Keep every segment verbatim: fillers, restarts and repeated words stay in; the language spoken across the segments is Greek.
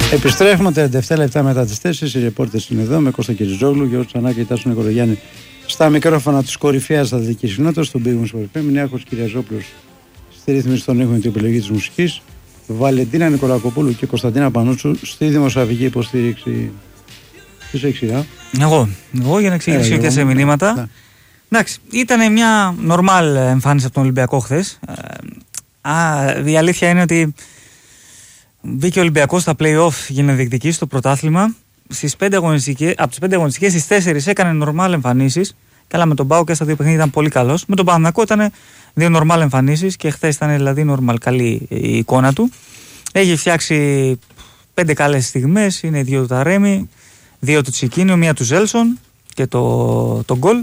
Επιστρέφουμε τριάντα επτά λεπτά μετά τις τέσσερις. Οι ρεπόρτες είναι εδώ με Κώστα Κυριζόγλου, Γιώργο Τσανάκη, Τάσο Νικολογιάννη στα μικρόφωνα της κορυφαίας αθλητικής κοινότητας, στον Big Wings εφ εμ. Νιάρχος Κυριαζόπουλος στη ρύθμιση των ήχων και την επιλογή της μουσικής. Βαλεντίνα Νικολακοπούλου και Κωνσταντίνα Πανούτσου στη δημοσιογραφική υποστήριξη. Ποιος έχει σειρά? Εγώ. Εγώ για να εξηγήσω και σε μηνύματα. Ναι. Εντάξει, ήταν μια νορμάλ εμφάνιση από τον Ολυμπιακό χθες. Η αλήθεια είναι ότι μπήκε ο Ολυμπιακός στα play-off για να διεκδικήσει το πρωτάθλημα. Στις πέντε αγωνιστικές, από τις πέντε αγωνιστικές, στις τέσσερις έκανε νορμάλ εμφανίσεις. Καλά, με τον ΠΑΟΚ και στα δύο παιχνίδια ήταν πολύ καλός. Με τον Παναθηναϊκό ήταν δύο νορμάλ εμφανίσεις και χθες ήταν δηλαδή νορμάλ καλή η εικόνα του. Έχει φτιάξει πέντε καλές στιγμές. Είναι δύο του Ταρέμι, δύο του Τσικίνιο, μία του Ζέλσον και το, το γκολ.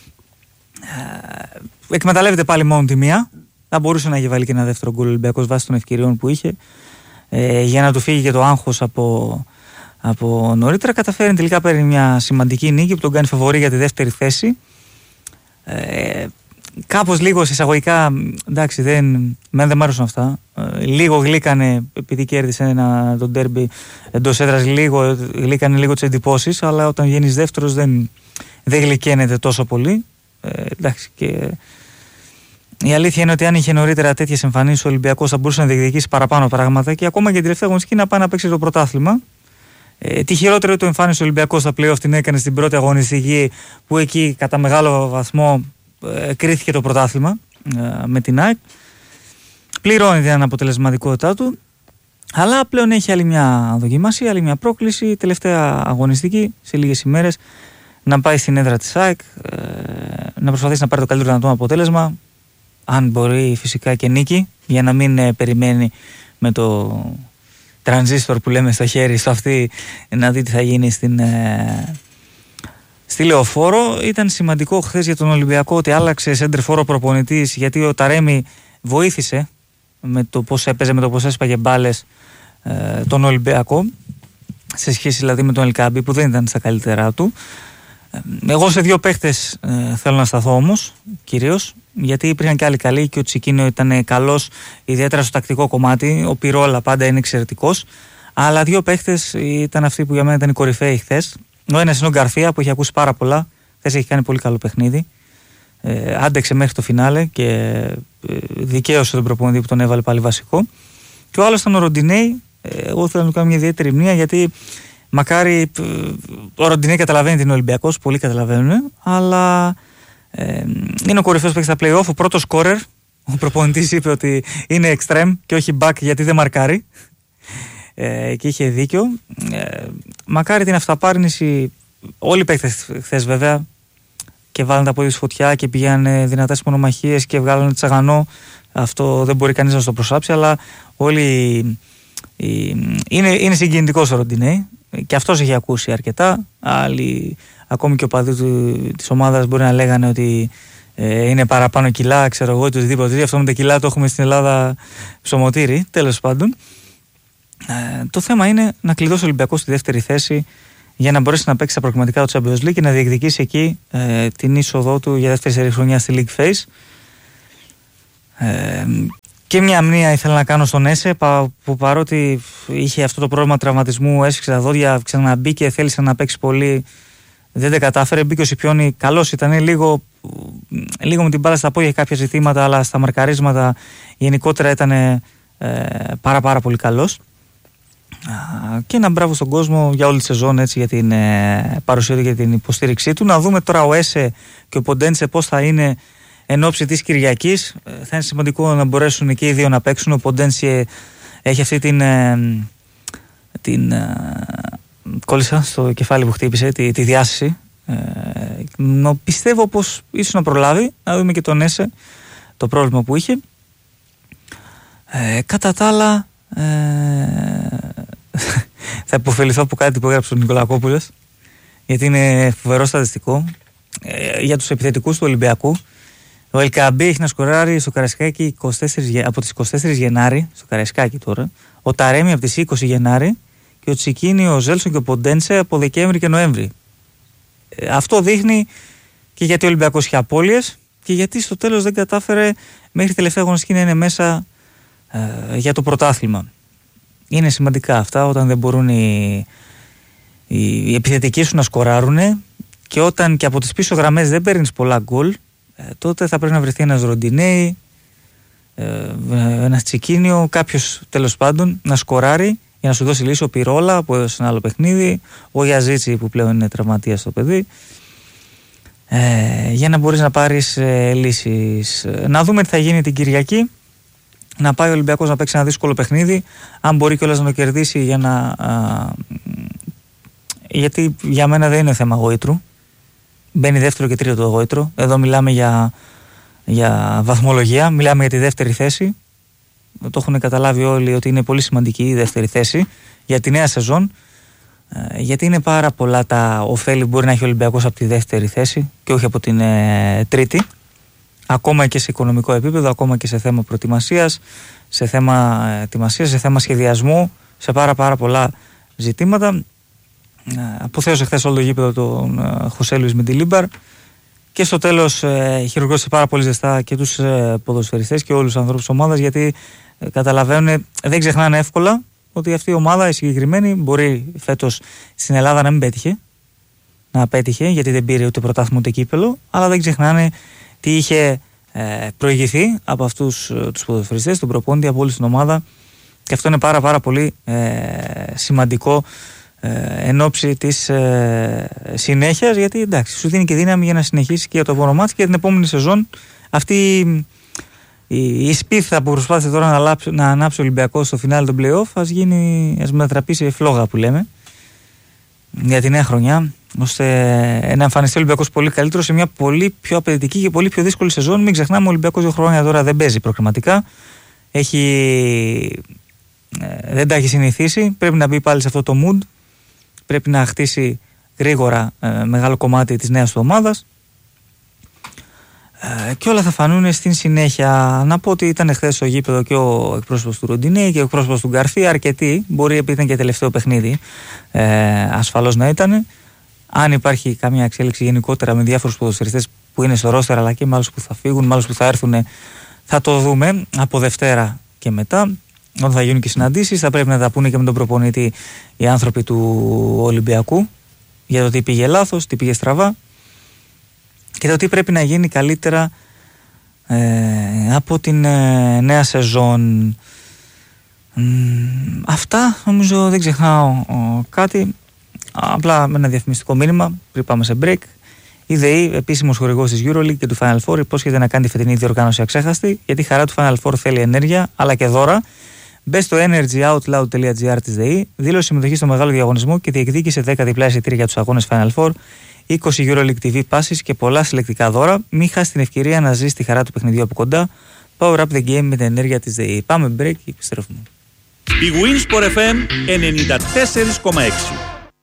Ε, εκμεταλλεύεται πάλι μόνο τη μία. Θα μπορούσε να έχει βάλει και ένα δεύτερο γκολ ο Ολυμπιακός βάσει των ευκαιριών που είχε. Ε, για να του φύγει και το άγχος από, από νωρίτερα. Καταφέρει τελικά, παίρνει μια σημαντική νίκη που τον κάνει φαβορί για τη δεύτερη θέση. Ε, κάπως λίγο εισαγωγικά, εντάξει, δεν, μεν δεν μ' άρεσαν αυτά. Ε, λίγο γλύκανε, επειδή κέρδισε ένα, τον ντέρμπι εντός έδρας, λίγο γλύκανε λίγο τις εντυπώσεις, αλλά όταν βγαίνεις δεύτερος δεν, δεν γλυκαίνεται τόσο πολύ. Ε, εντάξει, και η αλήθεια είναι ότι αν είχε νωρίτερα τέτοιες εμφανίσεις ο Ολυμπιακός θα μπορούσε να διεκδικήσει παραπάνω πράγματα και ακόμα και την τελευταία αγωνιστική να πάει να παίξει το πρωτάθλημα. Ε, τη χειρότερη του εμφάνιση ο Ολυμπιακός στα play-off την έκανε στην πρώτη αγωνιστική, που εκεί κατά μεγάλο βαθμό ε, κρίθηκε το πρωτάθλημα ε, με την ΑΕΚ. Πληρώνει την αναποτελεσματικότητά του, αλλά πλέον έχει άλλη μια δοκιμασία, άλλη μια πρόκληση. Τελευταία αγωνιστική σε λίγες ημέρες να πάει στην έδρα της ΑΕΚ, ε, να προσπαθήσει να πάρει το καλύτερο δυνατό αποτέλεσμα. Αν μπορεί φυσικά και νίκη, για να μην ε, περιμένει με το τρανζίστορ που λέμε στο χέρι, στο αυτή, να δει τι θα γίνει στην, ε, στη Λεωφόρο. Ήταν σημαντικό χθες για τον Ολυμπιακό ότι άλλαξε σέντερφορο προπονητής, γιατί ο Ταρέμι βοήθησε με το πώς έπαιζε, με το πώς έσπαγε μπάλες ε, τον Ολυμπιακό, σε σχέση δηλαδή με τον Ελκάμπη που δεν ήταν στα καλύτερά του. Εγώ σε δύο παίχτες ε, θέλω να σταθώ όμως, κυρίως, γιατί υπήρχαν και άλλοι καλοί και ο Τσικίνιο ήταν καλός, ιδιαίτερα στο τακτικό κομμάτι. Ο Πιρόλα πάντα είναι εξαιρετικός. Αλλά δύο παίχτες ήταν αυτοί που για μένα ήταν οι κορυφαίοι χθες. Ο ένας είναι ο Γκαρθία που έχει ακούσει πάρα πολλά. Χθες έχει κάνει πολύ καλό παιχνίδι. Ε, άντεξε μέχρι το φινάλε και ε, δικαίωσε τον προπονητή που τον έβαλε πάλι βασικό. Και ο άλλος ήταν ο Ροντινέι. Ε, εγώ θέλω να του κάνω μια ιδιαίτερη μνήμα, γιατί μακάρι. Ο Ροντινέι καταλαβαίνει την Ολυμπιακός, πολλοί καταλαβαίνουν, αλλά ε, είναι ο κορυφαίος παίκτης στα play-off, ο πρώτος σκόρερ. Ο προπονητής είπε ότι είναι extreme και όχι back γιατί δεν μαρκάρει. Ε, και είχε δίκιο. Ε, μακάρι την αυταπάρνηση. Όλοι οι παίκτες χθες βέβαια και βάλανε τα πόδια στη φωτιά και πηγαίνανε δυνατά στις μονομαχίες και βγάλανε τσαγανό. Αυτό δεν μπορεί κανείς να το προσάψει, αλλά όλοι. Οι, είναι, είναι συγκινητικός ο Ροντινέι και αυτός έχει ακούσει αρκετά. Άλλοι, ακόμη και ο παδί της ομάδας, μπορεί να λέγανε ότι ε, είναι παραπάνω κιλά, ξέρω εγώ, οτιδήποτε. Αυτό με τα κιλά το έχουμε στην Ελλάδα ψωμοτήρι. Τέλος πάντων, ε, το θέμα είναι να κλειδώσει ο Ολυμπιακός στη δεύτερη θέση για να μπορέσει να παίξει τα προκριματικά του Champions League και να διεκδικήσει εκεί ε, την είσοδό του για δεύτερη σερή χρονιά στη League Phase. Ε, Και μια μνήμα ήθελα να κάνω στον Έσε, που παρότι είχε αυτό το πρόβλημα τραυματισμού, έσφιξε τα δόντια, ξαναμπήκε, θέλησε να παίξει πολύ, δεν τα κατάφερε. Μπήκε ο Σιπιόνι, καλός ήταν, λίγο, λίγο με την μπάλα στα πόδια, είχε κάποια ζητήματα, αλλά στα μαρκαρίσματα γενικότερα ήταν ε, πάρα πάρα πολύ καλός. Και ένα μπράβο στον κόσμο για όλη τη σεζόν, έτσι, για την ε, παρουσία του και την υποστήριξή του. Να δούμε τώρα ο Έσε και ο Ποντένσε πώς θα είναι εν ώψη της Κυριακής. Θα είναι σημαντικό να μπορέσουν και οι δύο να παίξουν. Ο Ποντένσιε έχει αυτή την, την κόλλησα στο κεφάλι που χτύπησε, τη, τη διάσηση. Ε, πιστεύω πως ίσως να προλάβει. Να δούμε και τον Έσε, το πρόβλημα που είχε. Ε, κατά τα άλλα ε, θα υποφεληθώ από κάτι που έγραψε ο Νικολακόπουλος, γιατί είναι φοβερό στατιστικό ε, για τους επιθετικούς του Ολυμπιακού. Ο Ελκαμπή έχει να σκοράρει στο Καραϊσκάκι είκοσι τέσσερις, από τις είκοσι τέσσερις Γενάρη, στο Καραϊσκάκι τώρα. Ο Ταρέμι από τις είκοσι Γενάρη και ο Τσικίνι, ο Ζέλσον και ο Ποντένσε από Δεκέμβρη και Νοέμβρη. Ε, αυτό δείχνει και γιατί ο Ολυμπιακός είχε απώλειες και γιατί στο τέλος δεν κατάφερε μέχρι τελευταία αγωνιστική να είναι μέσα ε, για το πρωτάθλημα. είναι σημαντικά αυτά, όταν δεν μπορούν οι, οι, οι επιθετικοί σου να σκοράρουν και όταν και από τις πίσω γραμμές δεν παίρνεις πολλά γκολ, ε, τότε θα πρέπει να βρεθεί ένας Ροντινέι, ε, ένας Τσικίνιο, κάποιος τέλος πάντων να σκοράρει για να σου δώσει λύση. Ο Πιρόλα που έδωσε ένα άλλο παιχνίδι, ο Γιαζίτσι που πλέον είναι τραυματίας στο παιδί, ε, για να μπορείς να πάρεις ε, λύσεις. Να δούμε τι θα γίνει την Κυριακή. Να πάει ο Ολυμπιακός να παίξει ένα δύσκολο παιχνίδι, αν μπορεί κιόλας να το κερδίσει, για να, α, γιατί για μένα δεν είναι θέμα γόητρου. Μπαίνει δεύτερο και τρίτο το γόητρο. Εδώ μιλάμε για, για βαθμολογία, μιλάμε για τη δεύτερη θέση. Το έχουν καταλάβει όλοι ότι είναι πολύ σημαντική η δεύτερη θέση για τη νέα σεζόν, γιατί είναι πάρα πολλά τα ωφέλη που μπορεί να έχει ο Ολυμπιακός από τη δεύτερη θέση και όχι από την ε, τρίτη. Ακόμα και σε οικονομικό επίπεδο, ακόμα και σε θέμα προετοιμασίας, σε θέμα ετοιμασίας, σε θέμα σχεδιασμού, σε πάρα πάρα πολλά ζητήματα. Αποθέωσε χθες όλο το γήπεδο τον Χωσέ Λουίς Μεντιλίμπαρ και στο τέλος ε, χειρουργώσε πάρα πολύ ζεστά και τους ε, ποδοσφαιριστές και όλους τους ανθρώπους της ομάδας, γιατί ε, καταλαβαίνουν, δεν ξεχνάνε εύκολα ότι αυτή η ομάδα, η συγκεκριμένη, μπορεί φέτος στην Ελλάδα να μην πέτυχε, να πέτυχε γιατί δεν πήρε ούτε πρωτάθλημα ούτε κύπελο, αλλά δεν ξεχνάνε τι είχε ε, προηγηθεί από αυτούς ε, τους ποδοσφαιριστές, τον προπόνητη, από όλη την ομάδα, και αυτό είναι πάρα πάρα πολύ ε, σημαντικό ε, εν ώψη της ε, συνέχειας, γιατί εντάξει, σου δίνει και δύναμη για να συνεχίσει και για το επόμενο μάτς και για την επόμενη σεζόν. Αυτή η, η σπίθα που προσπάθησε τώρα να, λάψει, να ανάψει ο Ολυμπιακός στο φινάλι των play-off, ας, γίνει, ας μετατραπεί σε φλόγα που λέμε για τη νέα χρονιά, ώστε να εμφανιστεί ο Ολυμπιακός πολύ καλύτερο σε μια πολύ πιο απαιτητική και πολύ πιο δύσκολη σεζόν. Μην ξεχνάμε, ο Ολυμπιακός δύο χρόνια τώρα δεν παίζει προκριματικά. Έχει, ε, δεν τα έχει συνηθίσει. Πρέπει να μπει πάλι σε αυτό το mood. Πρέπει να χτίσει γρήγορα ε, μεγάλο κομμάτι της νέας του ομάδας. Ε, και όλα θα φανούν στην συνέχεια. Να πω ότι ήταν χθες στο γήπεδο και ο εκπρόσωπος του Ροντινέι και ο εκπρόσωπος του Γκαρθία, αρκετοί. Μπορεί, επειδή ήταν και τελευταίο παιχνίδι, ε, ασφαλώς να ήταν. Αν υπάρχει καμία εξέλιξη γενικότερα με διάφορους ποδοσφαιριστές που είναι στο ρόστερ, αλλά και με άλλους που θα φύγουν, με άλλους που θα έρθουν, θα το δούμε από Δευτέρα και μετά. Όταν θα γίνουν και συναντήσεις, θα πρέπει να τα πούνε και με τον προπονητή οι άνθρωποι του Ολυμπιακού για το τι πήγε λάθος, τι πήγε στραβά και το τι πρέπει να γίνει καλύτερα ε, από την ε, νέα σεζόν. Ε, αυτά, νομίζω δεν ξεχνάω ε, κάτι. Απλά με ένα διαφημιστικό μήνυμα πριν πάμε σε break. Η ΔΕΗ, επίσημος χορηγός της EuroLeague και του Final Four, υπόσχεται να κάνει τη φετινή διοργάνωση αξέχαστη, γιατί η χαρά του Final Four θέλει ενέργεια αλλά και δώρα. Μπε στο energyoutloud τελεία gr της ΔΕΗ, δήλωσε συμμετοχή στο μεγάλο διαγωνισμό και διεκδίκησε δέκα διπλά εισιτήρια για τους αγώνες Final Four, είκοσι EuroLeague τι βι passes και πολλά συλλεκτικά δώρα. Μην χάσει την ευκαιρία να ζήσει τη χαρά του παιχνιδιού από κοντά. Power up the game με την ενέργεια της ΔΕΗ. Πάμε break και επιστρέφουμε. Η Winsport εφ εμ ενενήντα τέσσερα κόμμα έξι.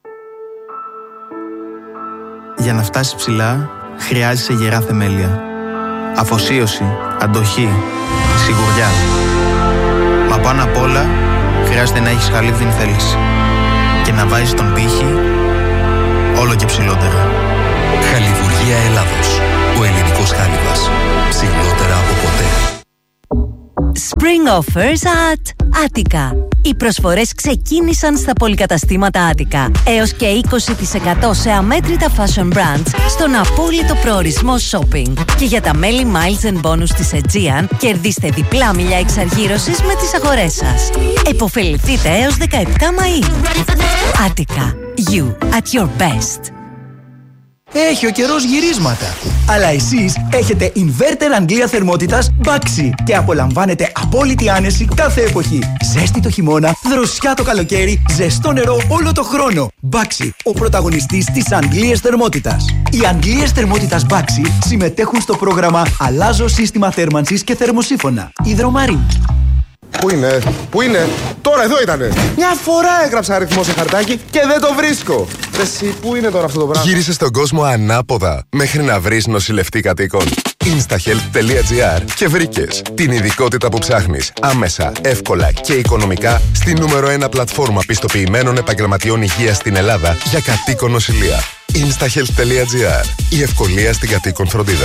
Για να φτάσεις ψηλά, χρειάζεσαι γερά θεμέλια. Αφοσίωση, αντοχή, σιγουριά. Μα πάνω απ' όλα, χρειάζεται να έχεις χαλίβδιν θέληση. Και να βάζεις τον πύχη όλο και ψηλότερα. Χαλιβουργία Ελλάδος. Ο ελληνικός χάλιβας. Ψηλότερα από ποτέ. Spring offers at Attica. Οι προσφορές ξεκίνησαν στα πολυκαταστήματα Attica. Έως και είκοσι τοις εκατό σε αμέτρητα fashion brands στον απόλυτο προορισμό shopping. Και για τα μέλη Miles and Bonus της Aegean, κερδίστε διπλά μιλιά εξαργύρωσης με τις αγορές σας. Εποφεληθείτε έως δεκαεπτά Μαΐου. Attica. You at your best. Έχει ο καιρός γυρίσματα. Αλλά εσείς έχετε inverter Αγγλία θερμότητας Baxi και απολαμβάνετε απόλυτη άνεση κάθε εποχή. Ζέστη το χειμώνα, δροσιά το καλοκαίρι, ζεστό νερό όλο το χρόνο. Baxi, ο πρωταγωνιστής της Αγγλίας θερμότητας. Οι Αγγλίες θερμότητας Baxi συμμετέχουν στο πρόγραμμα Αλλάζω σύστημα θέρμανσης και θερμοσύφωνα. Υδρομαρή. Πού είναι, πού είναι, τώρα εδώ ήτανε. Μια φορά έγραψα αριθμό σε χαρτάκι και δεν το βρίσκω. Εσύ, πού είναι τώρα αυτό το πράγμα. Γύρισε στον κόσμο ανάποδα μέχρι να βρεις νοσηλευτή κατοίκων. instahealth τελεία gr και βρήκες την ειδικότητα που ψάχνεις άμεσα, εύκολα και οικονομικά στη νούμερο ένα πλατφόρμα πιστοποιημένων επαγγελματιών υγείας στην Ελλάδα για κατοίκον νοσηλεία. instahealth τελεία gr. Η ευκολία στην κατοίκον φροντίδα.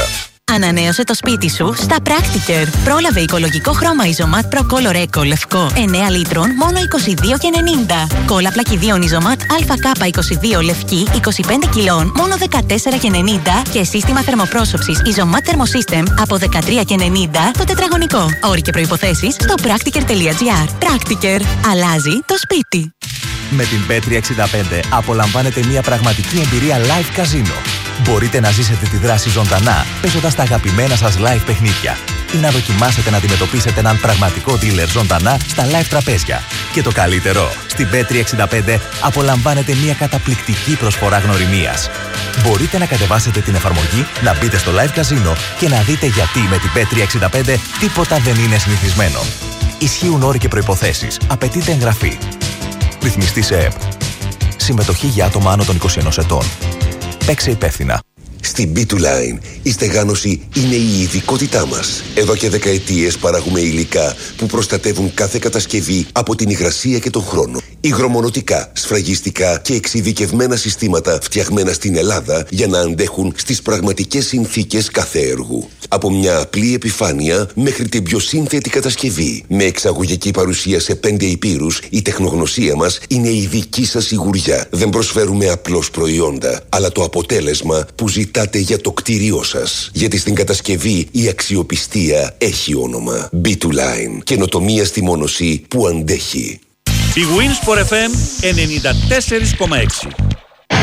Ανανέωσε το σπίτι σου στα Practiker. Πρόλαβε οικολογικό χρώμα Isomat Pro Color Eco λευκό εννέα λίτρων μόνο είκοσι δύο και ενενήντα. Κόλλα πλακιδίων Isomat Α K είκοσι δύο λευκή είκοσι πέντε κιλών μόνο δεκατέσσερα και ενενήντα και σύστημα θερμοπρόσωψης Isomat Thermosystem από δεκατρία και ενενήντα το τετραγωνικό. Όροι και προϋποθέσεις στο practiker.gr. Practiker. Αλλάζει το σπίτι. Με την μπετ τριακόσια εξήντα πέντε απολαμβάνετε μια πραγματική εμπειρία live καζίνο. Μπορείτε να ζήσετε τη δράση ζωντανά, παίζοντας τα αγαπημένα σας live παιχνίδια ή να δοκιμάσετε να αντιμετωπίσετε έναν πραγματικό dealer ζωντανά στα live τραπέζια. Και το καλύτερο, στην μπετ τριακόσια εξήντα πέντε απολαμβάνετε μια καταπληκτική προσφορά γνωριμίας. Μπορείτε να κατεβάσετε την εφαρμογή, να μπείτε στο live καζίνο και να δείτε γιατί με την μπετ τριακόσια εξήντα πέντε τίποτα δεν είναι συνηθισμένο. Ισχύουν όροι και προϋποθέσεις. Απαιτείται εγγραφή. Ρυθμιστή σε ΕΠ. Συμμετοχή για άτομα άνω των είκοσι ενός ετών. Παίξε υπεύθυνα. Στην μπι τού Line η στεγάνωση είναι η ειδικότητά μας. Εδώ και δεκαετίες παράγουμε υλικά που προστατεύουν κάθε κατασκευή από την υγρασία και τον χρόνο. Υγρομονωτικά, σφραγιστικά και εξειδικευμένα συστήματα φτιαγμένα στην Ελλάδα για να αντέχουν στις πραγματικές συνθήκες κάθε έργου. Από μια απλή επιφάνεια μέχρι την πιο σύνθετη κατασκευή. Με εξαγωγική παρουσία σε πέντε υπήρους, η τεχνογνωσία μας είναι η δική σας σιγουριά. Δεν προσφέρουμε απλώς προϊόντα, αλλά το αποτέλεσμα που ζητάτε για το κτίριό σας. Γιατί στην κατασκευή η αξιοπιστία έχει όνομα. μπι τού Line. Καινοτομία στη μόνωση που αντέχει. Η Winsport εφ εμ ενενήντα τέσσερα κόμμα έξι.